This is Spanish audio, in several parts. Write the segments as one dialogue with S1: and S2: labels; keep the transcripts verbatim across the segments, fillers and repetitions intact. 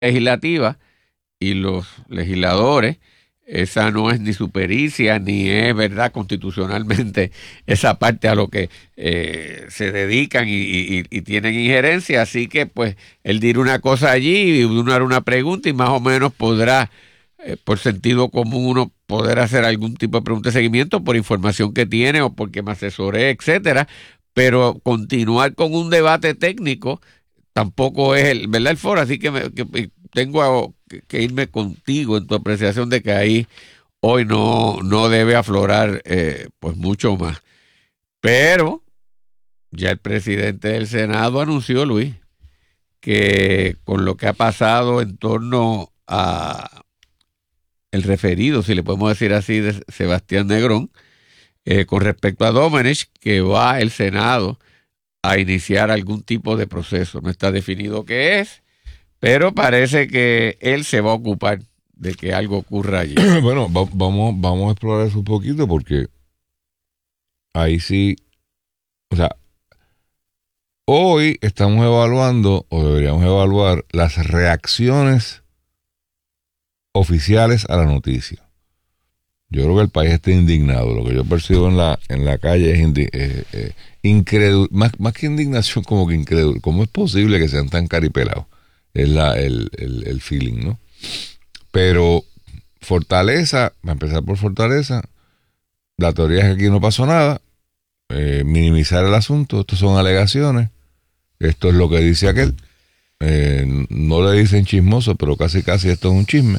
S1: legislativa y los legisladores, esa no es ni su pericia, ni es verdad constitucionalmente esa parte a lo que eh, se dedican y, y, y tienen injerencia, así que pues él dirá una cosa allí y uno hará una pregunta y más o menos podrá, eh, por sentido común, uno poder hacer algún tipo de pregunta de seguimiento por información que tiene o porque me asesoré, etcétera, pero continuar con un debate técnico tampoco es el, ¿verdad? El foro, así que, me, que tengo a, que, que irme contigo en tu apreciación de que ahí hoy no, no debe aflorar eh, pues mucho más. Pero ya el presidente del Senado anunció, Luis, que con lo que ha pasado en torno a el referido, si le podemos decir así, de Sebastián Negrón, eh, con respecto a Domenech, que va el Senado a iniciar algún tipo de proceso. No está definido qué es, pero parece que él se va a ocupar de que algo ocurra allí.
S2: Bueno, va, vamos, vamos a explorar eso un poquito porque ahí sí, o sea, hoy estamos evaluando, o deberíamos evaluar, las reacciones oficiales a la noticia. Yo creo que el país está indignado. Lo que yo percibo en la en la calle es indi- eh, eh, incrédulo, más, más que indignación, como que incrédulo. ¿Cómo es posible que sean tan caripelados? Es la, el, el, el feeling, ¿no? Pero Fortaleza, para empezar por Fortaleza, la teoría es que aquí no pasó nada, eh, minimizar el asunto, estos son alegaciones, esto es lo que dice aquel, eh, no le dicen chismoso, pero casi casi esto es un chisme.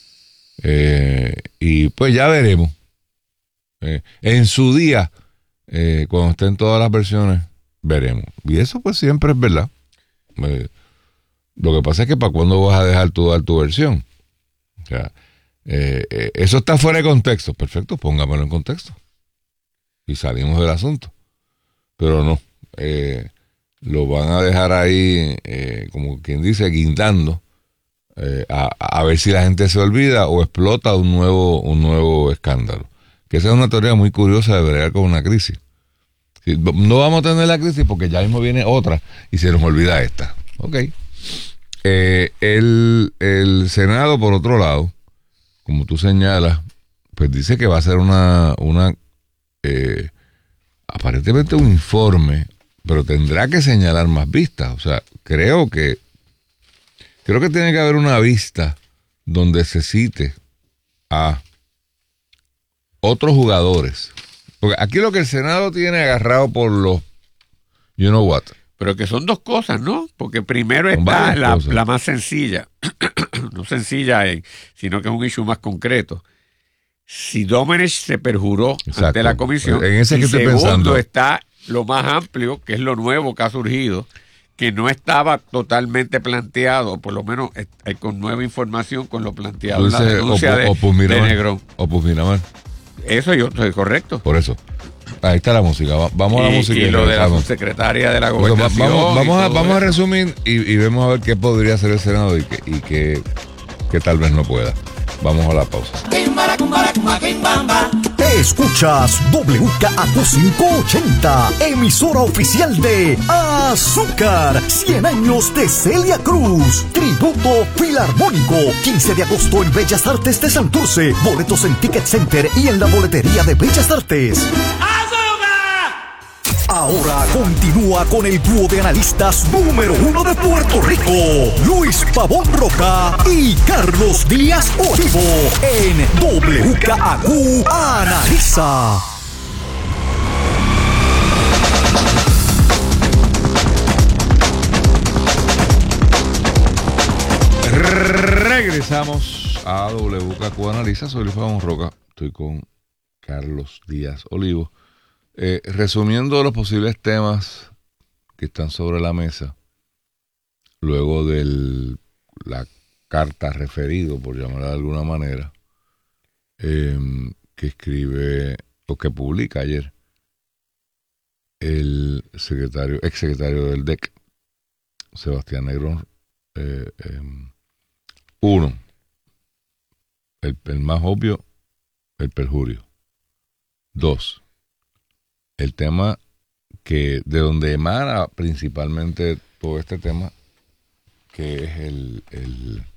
S2: Eh, y pues ya veremos. Eh, en su día, eh, cuando estén todas las versiones, veremos. Y eso pues siempre es verdad. Eh, lo que pasa es que para cuándo vas a dejar tú dar tu versión. O sea, eh, eh, eso está fuera de contexto. Perfecto, póngamelo en contexto. Y salimos del asunto. Pero no. Eh, lo van a dejar ahí, eh, como quien dice, guindando. Eh, a, a ver si la gente se olvida o explota un nuevo un nuevo escándalo. Que esa es una teoría muy curiosa de bregar con una crisis. Si, no vamos a tener la crisis porque ya mismo viene otra y se nos olvida esta. Ok. Eh, el, el Senado, por otro lado, como tú señalas, pues dice que va a ser una, una eh, aparentemente un informe, pero tendrá que señalar más vistas. O sea, creo que Creo que tiene que haber una vista donde se cite a otros jugadores. Porque aquí lo que el Senado tiene agarrado por los, you know what.
S1: Pero que son dos cosas, ¿no? Porque primero está la, la más sencilla, no sencilla, eh, sino que es un issue más concreto. Si Domenech se perjuró
S2: Exacto.
S1: ante la comisión,
S2: en ese
S1: y
S2: que estoy
S1: segundo
S2: pensando.
S1: Está lo más amplio, que es lo nuevo que ha surgido, que no estaba totalmente planteado, por lo menos eh, con nueva información, con lo planteado en la denuncia de,
S2: Opus
S1: de Negrón.
S2: Opus Miramar.
S1: Eso yo estoy correcto.
S2: Por eso. Ahí está la música. Vamos
S1: y,
S2: a la música.
S1: Y, y lo de la subsecretaria de la Gobernación.
S2: Vamos, vamos, a, vamos a resumir y, y vemos a ver qué podría hacer el Senado y que, y que, que tal vez no pueda. Vamos a la pausa.
S3: Escuchas W K A Q quinientos ochenta, emisora oficial de Azúcar, cien años de Celia Cruz, tributo filarmónico, quince de agosto en Bellas Artes de Santurce, boletos en Ticket Center y en la boletería de Bellas Artes. Ahora continúa con el dúo de analistas número uno de Puerto Rico, Luis Pavón Roca y Carlos Díaz Olivo, en W K A Q Analiza.
S2: Regresamos a W K A Q Analiza. Soy Luis Pavón Roca, estoy con Carlos Díaz Olivo. Eh, resumiendo los posibles temas que están sobre la mesa, luego de la carta referido, por llamarla de alguna manera, eh, que escribe o que publica ayer el secretario, ex secretario del D E C, Sebastián Negrón. Eh, eh, uno, el, el más obvio, el perjurio. Dos, el tema que de donde emana principalmente todo este tema, que es el, el